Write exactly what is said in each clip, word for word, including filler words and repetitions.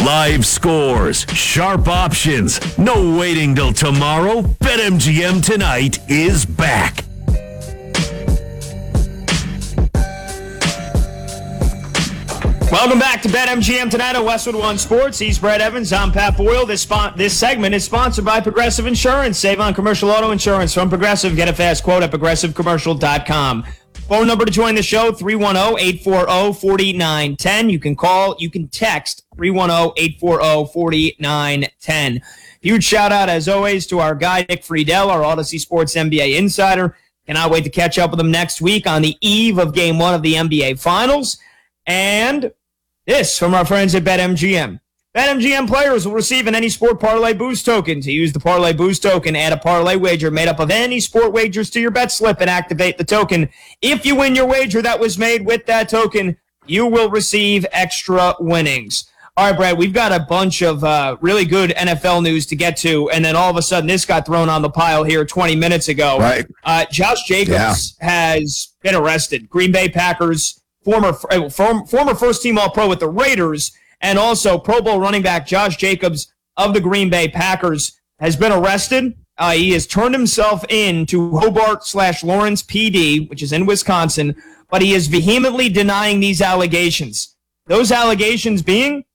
Live scores, sharp options, no waiting till tomorrow. BetMGM Tonight is back. Welcome back to BetMGM Tonight on Westwood One Sports. He's Brett Evans. I'm Pat Boyle. This spot, this segment is sponsored by Progressive Insurance. Save on commercial auto insurance from Progressive. Get a fast quote at progressive commercial dot com. Phone number to join the show, three one zero, eight four zero, four nine one zero. You can call, you can text, three one zero, eight four zero, four nine one zero. Huge shout out, as always, to our guy, Nick Friedel, our Odyssey Sports N B A insider. Cannot wait to catch up with him next week on the eve of Game one of the N B A Finals. And this from our friends at BetMGM. BetMGM players will receive an Any Sport Parlay Boost token. To use the Parlay Boost token, add a parlay wager made up of any sport wagers to your bet slip and activate the token. If you win your wager that was made with that token, you will receive extra winnings. All right, Brad, we've got a bunch of uh, really good N F L news to get to, and then all of a sudden this got thrown on the pile here twenty minutes ago. Right. Uh, Josh Jacobs yeah. has been arrested. Green Bay Packers, former, uh, former first-team All-Pro with the Raiders, and also Pro Bowl running back Josh Jacobs of the Green Bay Packers has been arrested. Uh, he has turned himself in to Hobart slash Lawrence P D, which is in Wisconsin, but he is vehemently denying these allegations. Those allegations being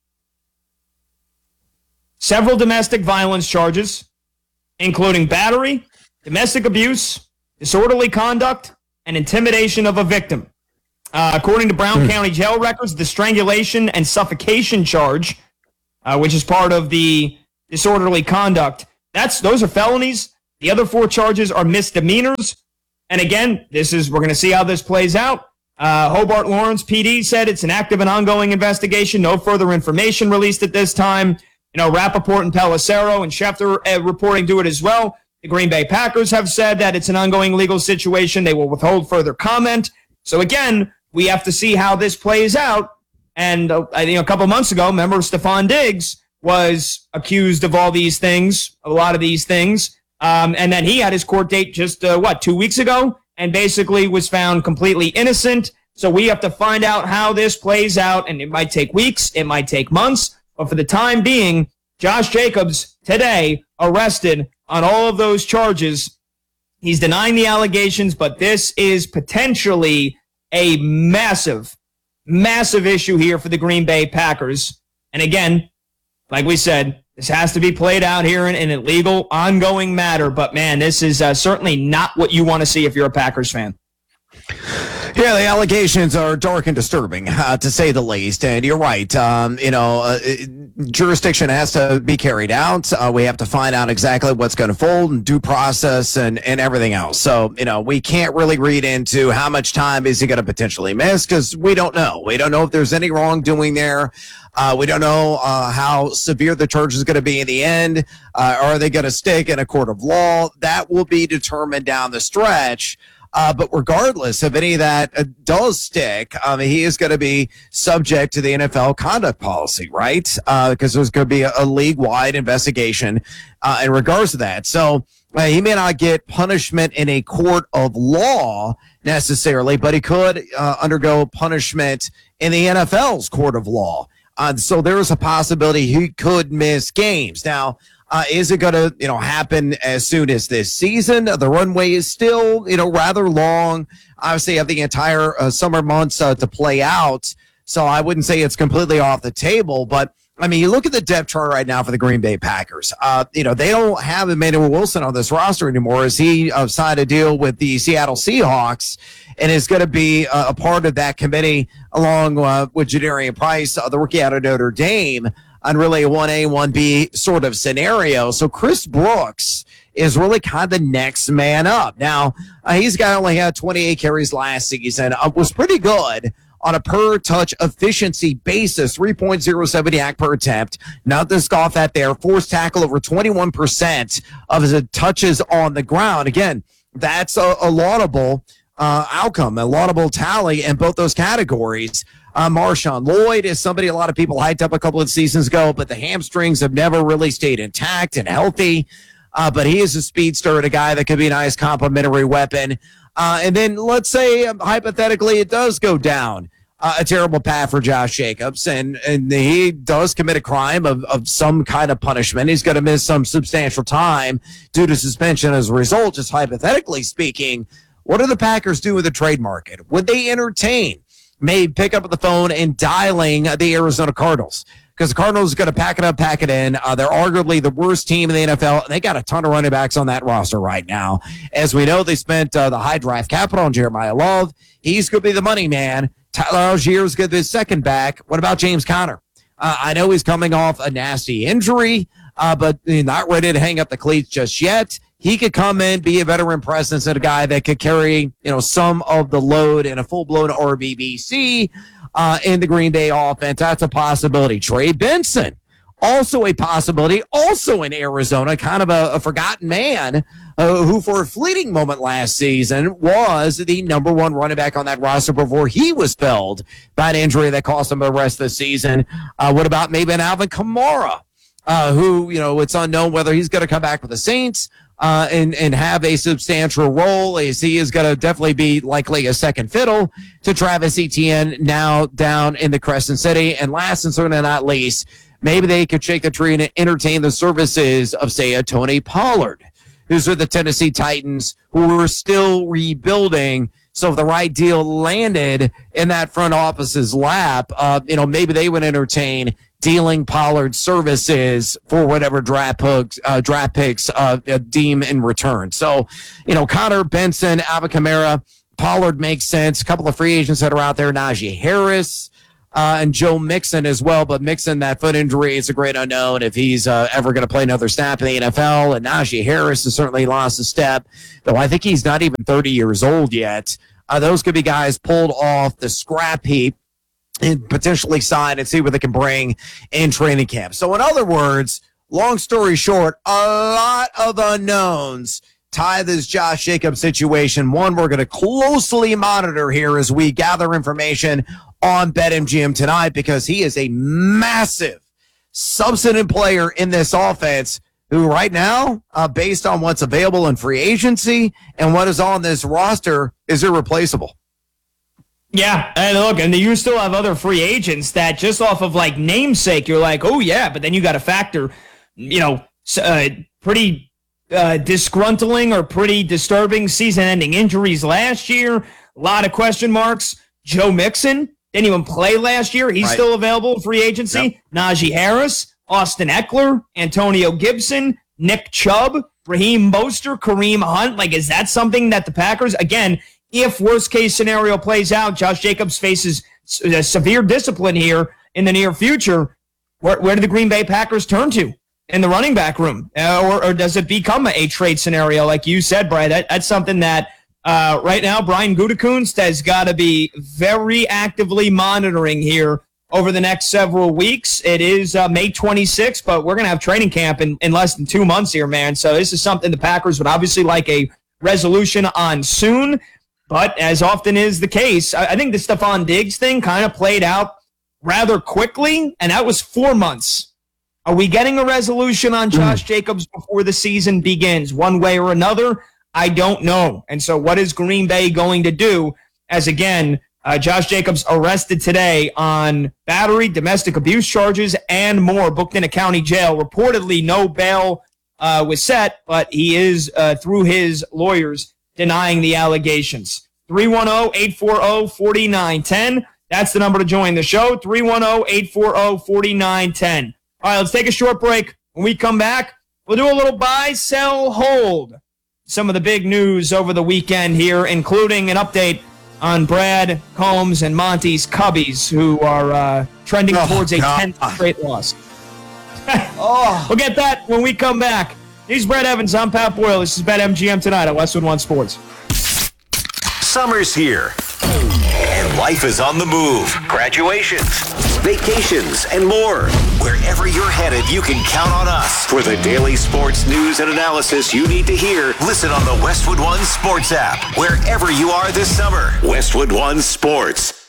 several domestic violence charges, including battery, domestic abuse, disorderly conduct, and intimidation of a victim. Uh, according to Brown mm. County jail records, the strangulation and suffocation charge, uh, which is part of the disorderly conduct, that's those are felonies. The other four charges are misdemeanors. And again, this is we're going to see how this plays out. Uh, Hobart Lawrence P D said it's an active and ongoing investigation. No further information released at this time. You know, Rappaport and Pelissero and Schefter uh, reporting to it as well. The Green Bay Packers have said that it's an ongoing legal situation. They will withhold further comment. So again, we have to see how this plays out. And uh, I think a couple months ago, remember Stephon Diggs was accused of all these things, a lot of these things. Um, and then he had his court date just, uh, what, two weeks ago? And basically was found completely innocent. So we have to find out how this plays out. And it might take weeks. It might take months. But for the time being, Josh Jacobs today arrested on all of those charges. He's denying the allegations, but this is potentially a massive, massive issue here for the Green Bay Packers. And again, like we said, this has to be played out here in, in a legal, ongoing matter. But, man, this is uh, certainly not what you want to see if you're a Packers fan. Yeah, the allegations are dark and disturbing, uh, to say the least. And you're right. Um, you know, uh, jurisdiction has to be carried out. Uh, we have to find out exactly what's going to fold and due process and, and everything else. So, you know, we can't really read into how much time is he going to potentially miss because we don't know. We don't know if there's any wrongdoing there. Uh, we don't know uh, how severe the charge is going to be in the end. Uh, are they going to stick in a court of law? That will be determined down the stretch. Uh, but regardless of any of that uh, does stick, um, he is going to be subject to the N F L conduct policy, right? Because uh, there's going to be a, a league-wide investigation uh, in regards to that. So uh, he may not get punishment in a court of law necessarily, but he could uh, undergo punishment in the N F L's court of law. Uh, so there is a possibility he could miss games. Now, Uh, is it going to, you know, happen as soon as this season? The runway is still, you know, rather long. Obviously, you have the entire uh, summer months uh, to play out. So I wouldn't say it's completely off the table. But, I mean, you look at the depth chart right now for the Green Bay Packers. Uh, you know, they don't have Emmanuel Wilson on this roster anymore as he uh, signed a deal with the Seattle Seahawks and is going to be uh, a part of that committee along uh, with Jadarian Price, uh, the rookie out of Notre Dame, on really a one A, one B sort of scenario. So Chris Brooks is really kind of the next man up. Now, uh, he's got only had twenty-eight carries last season, uh, was pretty good on a per-touch efficiency basis, three point oh seven yak per attempt. Not to scoff at there. Forced tackle over twenty-one percent of his touches on the ground. Again, that's a, a laudable uh, outcome, a laudable tally in both those categories. Uh, Marshawn Lloyd is somebody a lot of people hyped up a couple of seasons ago, but the hamstrings have never really stayed intact and healthy. Uh, but he is a speedster and a guy that could be a nice complementary weapon. Uh, and then let's say, um, hypothetically, it does go down uh, a terrible path for Josh Jacobs, and, and he does commit a crime of, of some kind of punishment. He's going to miss some substantial time due to suspension as a result. Just hypothetically speaking, what do the Packers do with the trade market? Would they entertain maybe pick up the phone and dialing the Arizona Cardinals? Because the Cardinals are going to pack it up, pack it in. Uh, they're arguably the worst team in the N F L, and they got a ton of running backs on that roster right now. As we know, they spent uh, the high draft capital on Jeremiah Love. He's going to be the money man. Tyler Algier is going to be the second back. What about James Conner? Uh, I know he's coming off a nasty injury, uh, but he's not ready to hang up the cleats just yet. He could come in, be a veteran presence, and a guy that could carry, you know, some of the load in a full-blown R B B C. Uh, in the Green Bay offense. That's a possibility. Trey Benson, also a possibility, also in Arizona, kind of a, a forgotten man uh, who for a fleeting moment last season was the number one running back on that roster before he was felled by an injury that cost him the rest of the season. Uh, what about maybe an Alvin Kamara, uh, who, you know, it's unknown whether he's going to come back with the Saints Uh, and, and have a substantial role, as he is going to definitely be likely a second fiddle to Travis Etienne now down in the Crescent City. And last and certainly not least, maybe they could shake the tree and entertain the services of, say, a Tony Pollard, who's with the Tennessee Titans, who are still rebuilding. So if the right deal landed in that front office's lap, uh, you know, maybe they would entertain dealing Pollard services for whatever draft picks, uh, draft picks uh, deem in return. So, you know, Connor, Benson, Alvin Kamara, Pollard makes sense. A couple of free agents that are out there, Najee Harris uh, and Joe Mixon as well. But Mixon, that foot injury is a great unknown if he's uh, ever going to play another snap in the N F L. And Najee Harris has certainly lost a step, though I think he's not even thirty years old yet. Uh, those could be guys pulled off the scrap heap and potentially sign and see what they can bring in training camp. So in other words, long story short, a lot of unknowns tie this Josh Jacobs situation. One we're going to closely monitor here as we gather information on BetMGM tonight, because he is a massive substantive player in this offense who right now, uh, based on what's available in free agency and what is on this roster, is irreplaceable. Yeah, and look, and you still have other free agents that just off of like namesake, you're like, oh yeah, but then you got to factor, you know, uh, pretty uh, disgruntling or pretty disturbing season-ending injuries last year. A lot of question marks. Joe Mixon didn't even play last year. He's right. Still available in free agency. Yep. Najee Harris, Austin Eckler, Antonio Gibson, Nick Chubb, Raheem Mostert, Kareem Hunt. Like, is that something that the Packers, again, if worst-case scenario plays out, Josh Jacobs faces a severe discipline here in the near future, where, where do the Green Bay Packers turn to in the running back room? Uh, or, or does it become a trade scenario, like you said, Brian? That, that's something that uh, right now Brian Gutekunst has got to be very actively monitoring here over the next several weeks. It is uh, May twenty-sixth, but we're going to have training camp in, in less than two months here, man. So this is something the Packers would obviously like a resolution on soon. But as often is the case, I think the Stephon Diggs thing kind of played out rather quickly, and that was four months. Are we getting a resolution on Josh mm. Jacobs before the season begins, one way or another? I don't know. And so what is Green Bay going to do as, again, uh, Josh Jacobs arrested today on battery, domestic abuse charges, and more, booked in a county jail. Reportedly, no bail uh, was set, but he is, uh, through his lawyers, denying the allegations. three one zero, eight four zero, four nine one zero. That's the number to join the show, three one zero, eight four zero, four nine one zero. All right, let's take a short break. When we come back, we'll do a little buy, sell, hold. Some of the big news over the weekend here, including an update on Brad Combs and Monty's Cubbies, who are uh, trending oh, towards a God. tenth straight loss. oh. We'll get that when we come back. He's Brett Evans. I'm Pat Boyle. This is BetMGM tonight on Westwood One Sports. Summer's here, and life is on the move. Graduations, vacations, and more. Wherever you're headed, you can count on us. For the daily sports news and analysis you need to hear, listen on the Westwood One Sports app. Wherever you are this summer, Westwood One Sports.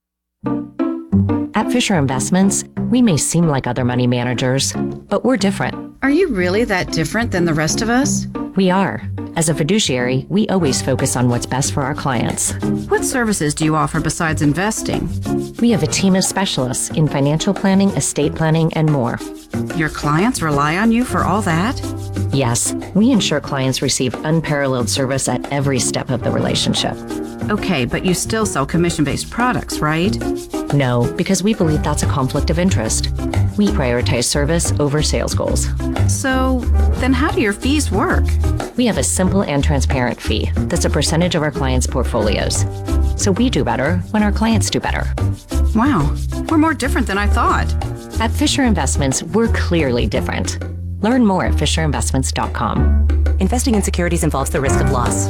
At Fisher Investments, we may seem like other money managers, but we're different. Are you really that different than the rest of us? We are. As a fiduciary, we always focus on what's best for our clients. What services do you offer besides investing? We have a team of specialists in financial planning, estate planning, and more. Your clients rely on you for all that? Yes, we ensure clients receive unparalleled service at every step of the relationship. Okay, but you still sell commission-based products, right? No, because we believe that's a conflict of interest. We prioritize service over sales goals. So, then how do your fees work? We have a simple and transparent fee that's a percentage of our clients' portfolios. So we do better when our clients do better. Wow, we're more different than I thought. At Fisher Investments, we're clearly different. Learn more at fisher investments dot com. Investing in securities involves the risk of loss.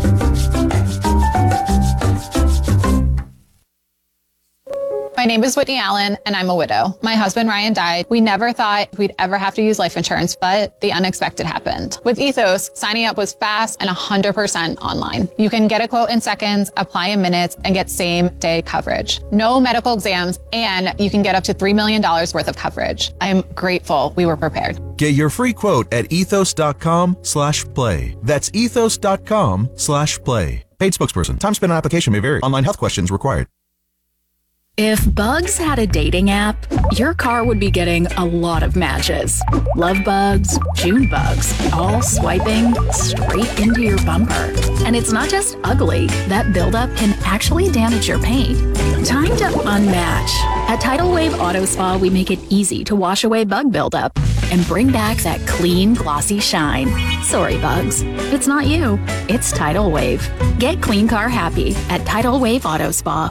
My name is Whitney Allen, and I'm a widow. My husband, Ryan, died. We never thought we'd ever have to use life insurance, but the unexpected happened. With Ethos, signing up was fast and one hundred percent online. You can get a quote in seconds, apply in minutes, and get same-day coverage. No medical exams, and you can get up to three million dollars worth of coverage. I'm grateful we were prepared. Get your free quote at ethos.com slash play. That's ethos.com slash play. Paid spokesperson. Time spent on application may vary. Online health questions required. If Bugs had a dating app, your car would be getting a lot of matches. Love bugs, June bugs, all swiping straight into your bumper. And it's not just ugly. That buildup can actually damage your paint. Time to unmatch. At Tidal Wave Auto Spa, we make it easy to wash away bug buildup and bring back that clean, glossy shine. Sorry, bugs. It's not you. It's Tidal Wave. Get clean car happy at Tidal Wave Auto Spa.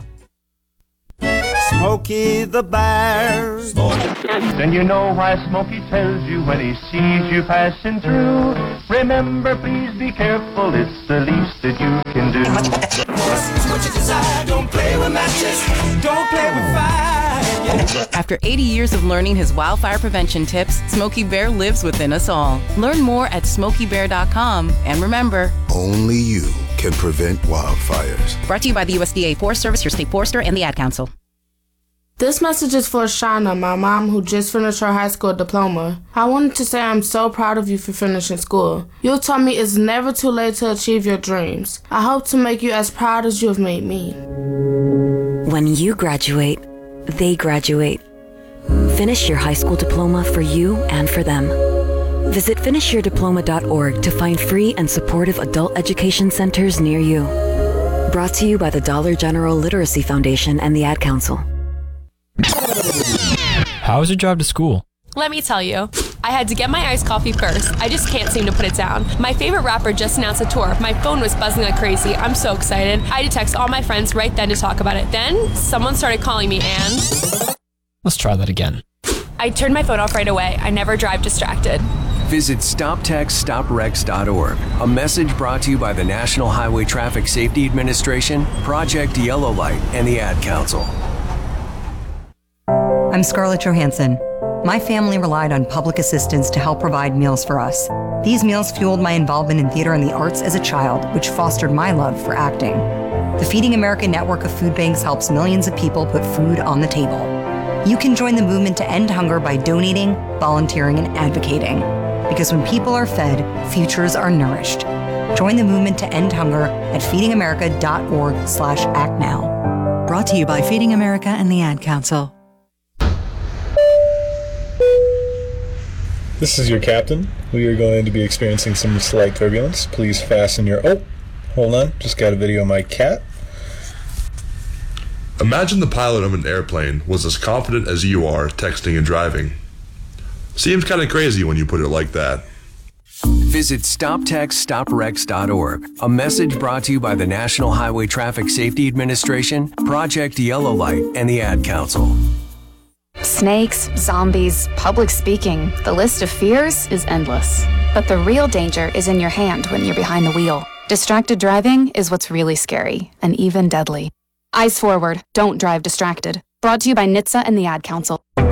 Smokey the Bear. Then you know why Smokey tells you when he sees you passing through. Remember, please be careful, it's the least that you can do. What you desire, don't play with matches, don't play with fire. After eighty years of learning his wildfire prevention tips, Smokey Bear lives within us all. Learn more at smokey bear dot com. And remember, only you can prevent wildfires. Brought to you by the U S D A Forest Service, your state forester, and the Ad Council. This message is for Shauna, my mom, who just finished her high school diploma. I wanted to say I'm so proud of you for finishing school. You taught me it's never too late to achieve your dreams. I hope to make you as proud as you have made me. When you graduate, they graduate. Finish your high school diploma for you and for them. Visit finish your diploma dot org to find free and supportive adult education centers near you. Brought to you by the Dollar General Literacy Foundation and the Ad Council. How was your drive to school? Let me tell you, I had to get my iced coffee first. I just can't seem to put it down. My favorite rapper just announced a tour. My phone was buzzing like crazy. I'm so excited. I had to text all my friends right then to talk about it. Then someone started calling me and... Let's try that again. I turned my phone off right away. I never drive distracted. Visit stop text stop wrecks dot org. A message brought to you by the National Highway Traffic Safety Administration, Project Yellow Light, and the Ad Council. I'm Scarlett Johansson. My family relied on public assistance to help provide meals for us. These meals fueled my involvement in theater and the arts as a child, which fostered my love for acting. The Feeding America network of food banks helps millions of people put food on the table. You can join the movement to end hunger by donating, volunteering, and advocating. Because when people are fed, futures are nourished. Join the movement to end hunger at feeding america dot org slash act now. Brought to you by Feeding America and the Ad Council. This is your captain. We are going to be experiencing some slight turbulence. Please fasten your... Oh, hold on. Just got a video of my cat. Imagine the pilot of an airplane was as confident as you are texting and driving. Seems kind of crazy when you put it like that. Visit stop text stop wrecks dot org. A message brought to you by the National Highway Traffic Safety Administration, Project Yellow Light, and the Ad Council. Snakes, zombies, public speaking, the list of fears is endless. But the real danger is in your hand when you're behind the wheel. Distracted driving is what's really scary, and even deadly. Eyes forward, don't drive distracted. Brought to you by N H T S A and the Ad Council.